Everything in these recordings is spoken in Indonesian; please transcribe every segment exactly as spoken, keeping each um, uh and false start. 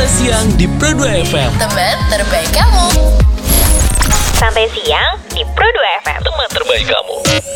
Santai Siang di Pro dua F M. Teman terbaik kamu. Santai Siang di Pro dua F M. Teman terbaik kamu.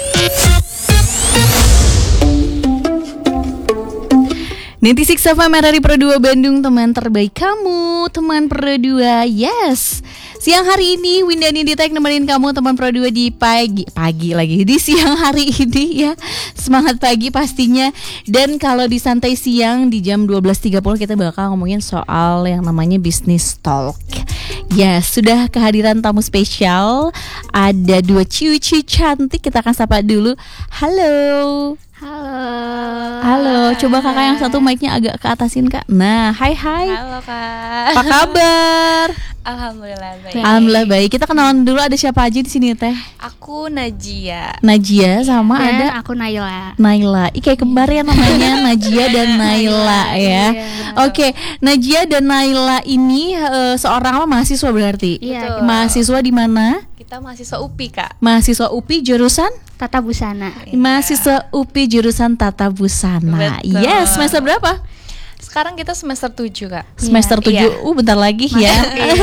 sembilan puluh enam F M dari Pro dua Bandung, teman terbaik kamu, teman Pro dua. Yes. Siang hari ini Winda Nindita nemenin kamu teman Pro dua di pagi pagi lagi di siang hari ini ya. Semangat pagi pastinya. Dan kalau di santai siang di jam dua belas tiga puluh kita bakal ngomongin soal yang namanya business talk. Ya, sudah kehadiran tamu spesial. Ada dua ciu-ciu cantik, kita akan sapa dulu. Halo. Halo. Halo, coba kakak yang satu mic-nya agak ke atasin kak. Nah, hai hai. Halo kak. Apa kabar? Alhamdulillah baik. Alhamdulillah baik. Kita kenalan dulu, ada siapa aja di sini teh? Aku Najia. Najia sama Dan ada aku Naila. Naila. Ih, kayak kembar ya namanya, Najia dan Naila ya. Oke, Najia dan Naila ini uh, seorang apa, mahasiswa berarti? Iya. Mahasiswa di mana? Kita mahasiswa U P I kak. Mahasiswa U P I jurusan? Tata Busana. Mahasiswa U P I jurusan Tata Busana. Betul. Yes, semester berapa? Sekarang kita semester tujuh kak. Semester Iya. tujuh. Uh, bentar lagi ya.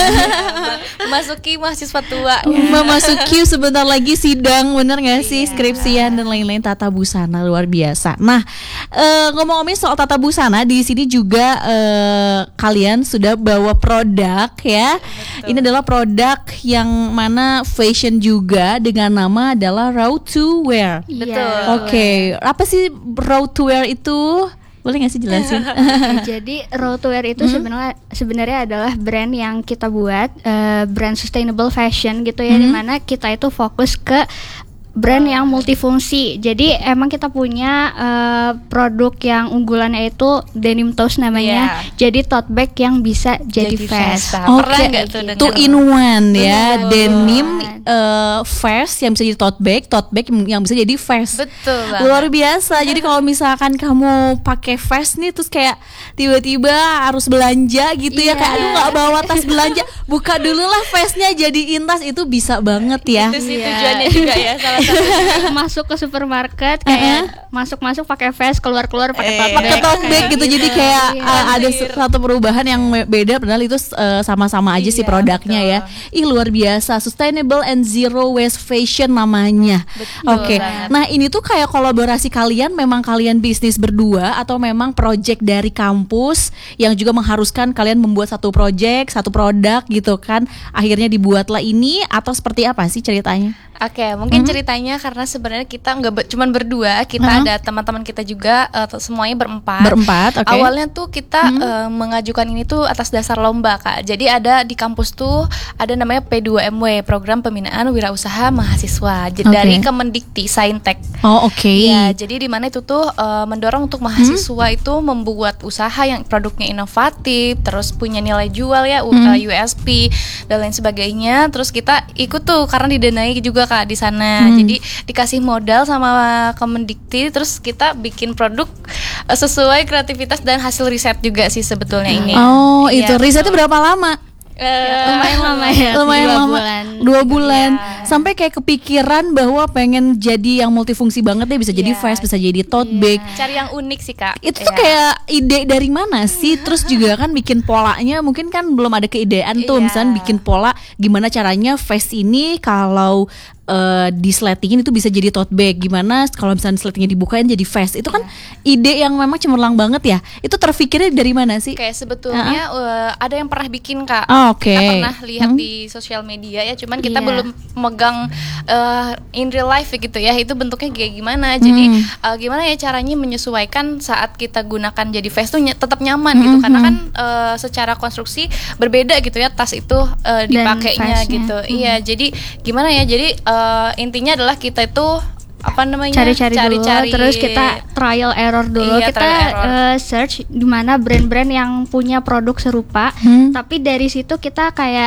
Memasuki mahasiswa tua. Memasuki sebentar lagi sidang, bener gak sih? Skripsian dan lain-lain Tata Busana, luar biasa. Nah, uh, ngomong-ngomongin soal Tata Busana, di sini juga uh, kalian sudah bawa produk ya. Betul. Ini adalah produk yang mana fashion juga, dengan nama adalah Raw to Wear. Betul. Oke, okay. Apa sih Raw to Wear itu? Boleh nggak sih jelasin? Jadi Raw to Wear itu hmm? sebenarnya sebenarnya adalah brand yang kita buat, uh, brand sustainable fashion gitu ya, hmm? dimana kita itu fokus ke brand yang multifungsi. Jadi emang kita punya uh, produk yang unggulannya itu denim toast namanya. Yeah. Jadi tote bag yang bisa jadi, jadi vest. Oke, okay. Two in one ya. Betul. Denim uh, vest yang bisa jadi tote bag, tote bag yang bisa jadi vest. Betul. Luar biasa. Jadi kalau misalkan kamu pakai vest nih terus kayak tiba-tiba harus belanja gitu yeah. ya, kayak aduh nggak bawa tas belanja, buka dulu lah vestnya jadiin tas, itu bisa banget ya. Itu sih yeah. tujuannya juga ya. Salah masuk ke supermarket kayak uh-huh. masuk-masuk pakai vest, keluar-keluar pakai tote bag, pakai tote bag gitu. Jadi kayak uh, ada satu perubahan yang beda, padahal itu uh, sama-sama aja iya, sih produknya betul. Ya. Ih, luar biasa, sustainable and zero waste fashion namanya. Oke. Okay. Nah, ini tuh kayak kolaborasi kalian, memang kalian bisnis berdua atau memang project dari kampus yang juga mengharuskan kalian membuat satu project, satu produk gitu kan. Akhirnya dibuatlah ini, atau seperti apa sih ceritanya? Oke, okay, mungkin hmm. ceritanya karena sebenarnya kita nggak be- cuman berdua, kita hmm. ada teman-teman kita juga, uh, semuanya berempat. Berempat, oke. Okay. Awalnya tuh kita hmm. uh, mengajukan ini tuh atas dasar lomba kak. Jadi ada di kampus tuh ada namanya P dua M W, Program Pembinaan Wirausaha Mahasiswa, okay. dari Kemendikti Saintek. Oh oke. Okay. Ya, jadi di mana itu tuh uh, mendorong untuk mahasiswa hmm. itu membuat usaha yang produknya inovatif, terus punya nilai jual ya, hmm. uh, U S P dan lain sebagainya. Terus kita ikut tuh karena didanai juga kak di sana. Hmm. Jadi dikasih modal sama Kemendikti, terus kita bikin produk uh, sesuai kreativitas dan hasil riset juga sih sebetulnya ini. Oh, ya, itu risetnya berapa lama? Uh, lumayan lama ya, lumayan dua lama. bulan. Dua bulan. Yeah. Sampai kayak kepikiran bahwa pengen jadi yang multifungsi banget deh, bisa yeah. jadi vest, bisa jadi tote bag. Yeah. Cari yang unik sih kak. Itu tuh yeah. kayak ide dari mana sih? Terus juga kan bikin polanya, mungkin kan belum ada keidean tuh, yeah. misalnya bikin pola gimana caranya vest ini kalau Uh, di sletingin itu bisa jadi tote bag, gimana kalau misalnya sletingnya dibukain jadi vest. Itu kan yeah. ide yang memang cemerlang banget ya. Itu terfikirnya dari mana sih? Kayak sebetulnya uh-huh. uh, ada yang pernah bikin kak. Oh, oke. Okay. Kita pernah lihat hmm. di sosial media ya, cuman kita yeah. belum megang uh, in real life gitu ya. Itu bentuknya kayak gimana. Jadi hmm. uh, gimana ya caranya menyesuaikan saat kita gunakan jadi vest tuh ny- tetap nyaman hmm. gitu. Karena kan uh, secara konstruksi berbeda gitu ya, tas itu uh, dipakainya gitu. Hmm. Iya, jadi gimana ya? Jadi uh, Uh, intinya adalah kita itu apa namanya cari-cari, cari-cari dulu, terus kita trial error dulu, iya, kita error. Uh, search di mana brand-brand yang punya produk serupa, hmm. tapi dari situ kita kayak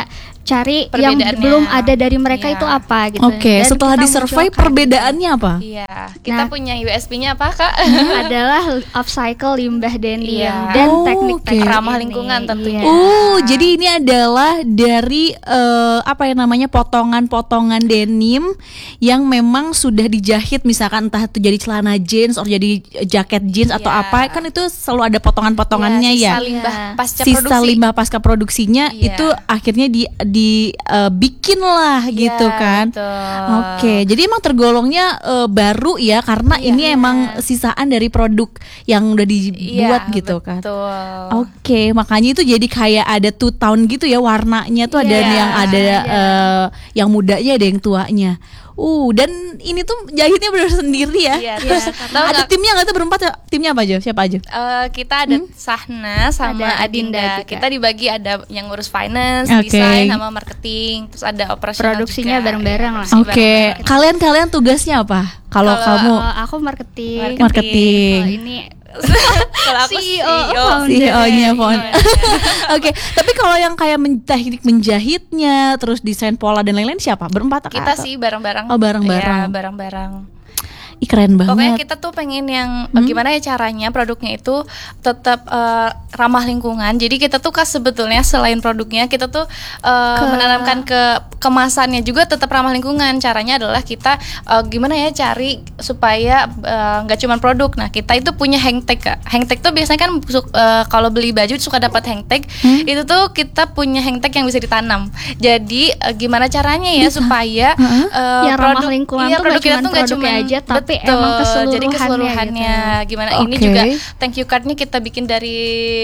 cari yang Perbedaannya. belum ada dari mereka Iya. itu apa gitu. Oke, Dan setelah kita di-survey munculkan perbedaannya apa? Iya, kita Nah. punya U S P-nya apa, Kak? adalah upcycle limbah denim Iya. dan Oh, teknik oke. teknik Ramah ini. lingkungan tentunya. Iya. Oh, jadi ini adalah dari eh, apa ya namanya potongan-potongan denim yang memang sudah dijahit, misalkan entah itu jadi celana jeans atau jadi jaket jeans atau Iya. apa, kan itu selalu ada potongan-potongannya Iya, ya. sisa limbah Iya. pasca Sisa produksi. limbah pasca produksinya Iya. itu akhirnya di di eh, bikin lah gitu Iya, kan. betul. Oke, jadi emang tergolongnya eh, baru ya karena Iya. ini emang sisaan dari produk yang udah dibuat Iya, gitu kan. betul. Oke, makanya itu jadi kayak ada two tone gitu ya, warnanya tuh ada Iya, yang ada iya. eh, yang mudanya, ada yang tuanya. Uh, dan ini tuh jahitnya benar sendiri ya. Iya, Terus iya. Tahu ada nggak? timnya nggak tuh berempat ya? Timnya apa aja? Siapa aja? Eh, kita ada Sahna sama Ada Adinda. Adinda juga. Kita dibagi ada yang ngurus finance, Oke. desain sama marketing, terus ada operasional Produksinya juga. bareng-bareng Iya, lah. produksi Oke, bareng-bareng. kalian-kalian tugasnya apa? Kalau Kalau kamu Oh, aku marketing. marketing. Oh, ini Kalau aku C E O, C E O. founder. C E O-nya Iya, Fon. iya. Oke, tapi kalau yang kayak men- teknik menjahitnya, terus desain pola dan lain-lain siapa? Berempat kah? Kita Atau- sih bareng-bareng. Oh, bareng-bareng. Iya, bareng-bareng. Ih, keren banget. Pokoknya kita tuh pengen yang Hmm? gimana ya caranya produknya itu tetap eh, ramah lingkungan. Jadi kita tuh kan sebetulnya selain produknya kita tuh eh, Ke- menanamkan ke kemasannya juga tetap ramah lingkungan. Caranya adalah kita eh, gimana ya cari supaya eh, nggak cuma produk. Nah kita itu punya hang tag. Kak. Hang tag tuh biasanya kan su- eh, kalau beli baju suka dapat hang tag. Hmm? Itu tuh kita punya hang tag yang bisa ditanam. Jadi eh, gimana caranya ya supaya Heeh. eh, Ya, ramah produk lingkungan iya, tuh produk nggak kita cuman tuh nggak produknya cuma aja, tapi emang keseluruhannya jadi keseluruhannya gimana ini Oke. juga thank you cardnya kita bikin dari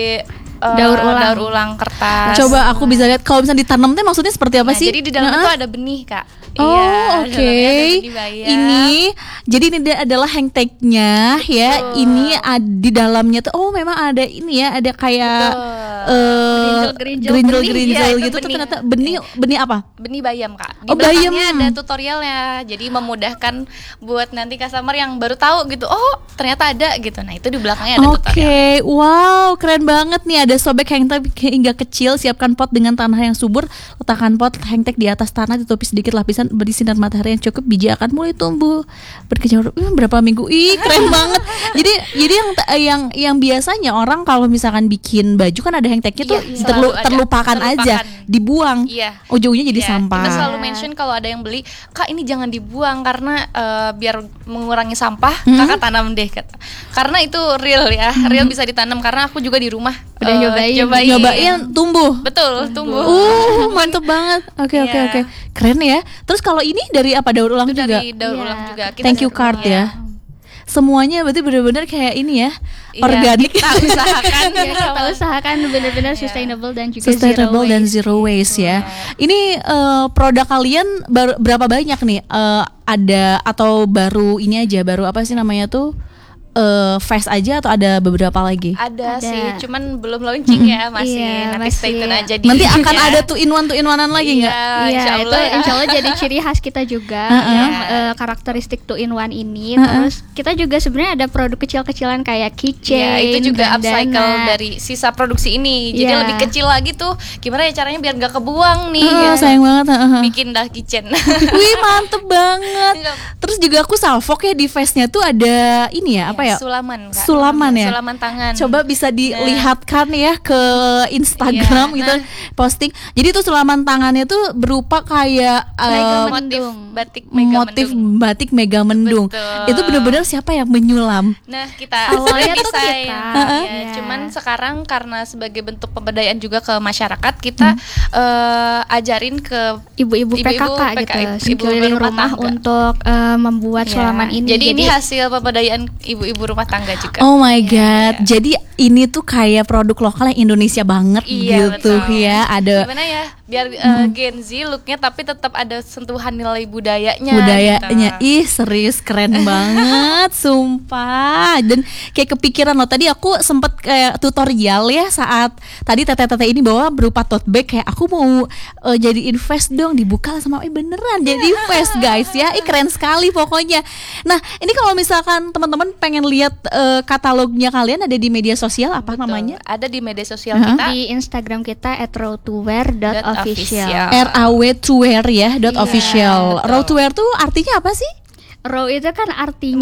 eh, Daur ulang. daur ulang kertas. Coba aku bisa lihat kalau misalnya ditanam teh maksudnya seperti apa Nah, sih? jadi di dalamnya Nah. tuh ada benih, Kak. Oh, Iya, oke. dalamnya ada benih bayam. Ini jadi ini dia adalah hang tag-nya ya. Betul. Ini ad- di dalamnya tuh oh memang ada ini ya, ada kayak Betul. eh Gerinjel-gerinjel gerinjel benih, gerinjel iya, itu gitu tuh benih. ternyata benih benih apa? benih bayam, Kak. Di Oh, belakangnya bayam. ada tutorialnya. Jadi memudahkan buat nanti customer yang baru tahu gitu. Oh, ternyata ada gitu. Nah, itu di belakangnya ada Oke, tutorial. wow, keren banget nih. Ada sobek hang tag hingga kecil. Siapkan pot dengan tanah yang subur. Letakkan pot hang tag di atas tanah, ditutupi sedikit lapisan beri sinar matahari yang cukup. Biji akan mulai tumbuh berkecamuk. Ih, berapa minggu? Ih, keren banget. Jadi, jadi yang yang yang biasanya orang kalau misalkan bikin baju kan ada hang tagnya tuh Iya, terlu- selalu ada. terlupakan aja, Terlupakan. dibuang. Iya. Ujungnya jadi Iya, sampah. Kita selalu mention kalau ada yang beli, Kak ini jangan dibuang karena eh, biar mengurangi sampah, Hmm? Kakak tanam deh kata. Karena itu real ya, real bisa ditanam karena aku juga di rumah Udah eh, nyobain. cobain. Nyobain tumbuh. Betul, tumbuh. Uh, mantep banget. Oke, oke, Iya. oke. Keren ya. Terus kalau ini dari apa? Daur ulang Itu juga. dari daur Iya. ulang juga. Kita Thank you daur card ulang. ya. Semuanya berarti benar-benar kayak ini ya, Iya, organik, kita usahakan ya, kita usahakan benar-benar sustainable dan juga sustainable zero dan waste. zero waste ya. Ini eh, produk kalian baru berapa banyak nih? Eh, ada atau baru ini aja, baru apa sih namanya tuh? Eh, Fast aja atau ada beberapa lagi? Ada, Ada. sih, cuman belum launching ya, masih Iya, nanti stay masih. tune aja di Nanti akan ya. ada tuh in one tuh in one-an lagi nggak? Iya, Iya, insya itu Allah. insya Allah jadi ciri khas kita juga Heeh. yang eh, karakteristik two in one ini. Heeh. Terus kita juga sebenarnya ada produk kecil-kecilan kayak keychain, Ya, itu juga bandana. upcycle dari sisa produksi ini. Jadi Iya. lebih kecil lagi tuh. Gimana ya caranya biar nggak kebuang nih? Heeh, ya. sayang banget. heeh. Bikin dah kitchen. Wih, mantep banget. Enggak. Terus juga aku salvok ya di face-nya tuh ada ini ya, apa ya? Sulaman, Kak. Sulaman ya? Sulaman tangan. Coba bisa dilihatkan ya ke Instagram Iya, gitu nah. posting. Jadi tuh sulaman tangannya tuh berupa kayak eh, motif batik mega motif mendung. batik mega mendung. Betul. Itu benar-benar siapa yang menyulam? Nah, kita Awalnya tuh desain. kita. Ya, Iya. cuman sekarang karena sebagai bentuk pemberdayaan juga ke masyarakat, kita eh, ajarin ke ibu-ibu P K K Ibu-ibu gitu P K K, sekeliling ibu rumah rumah tangga. untuk eh, membuat Ya, sulaman ini. Jadi, ini hasil pemberdayaan ibu-ibu rumah tangga juga. Oh my god. Iya. Jadi ini tuh kayak produk lokal yang Indonesia banget Iya, gitu betul. ya. Ada Gimana ya? Biar eh, Gen Z looknya tapi tetap ada sentuhan nilai budayanya. budayanya. gitu. Ih, serius keren banget, sumpah. Dan kayak kepikiran loh, tadi aku sempet kayak tutorial ya saat tadi tete-tete ini bawa berupa tote bag, kayak aku mau eh, jadi invest dong, dibuka sama eh beneran jadi invest guys ya. Ih, keren sekali pokoknya. Nah, ini kalau misalkan teman-teman pengen lihat eh, katalognya kalian ada di media sosial apa Betul. namanya? Ada di media sosial Uh-huh. kita. Di Instagram kita at raw to wear dot official. Dot R A W to wear ya dot Iya, official. betul. Raw to wear tuh artinya apa sih? Raw itu kan artinya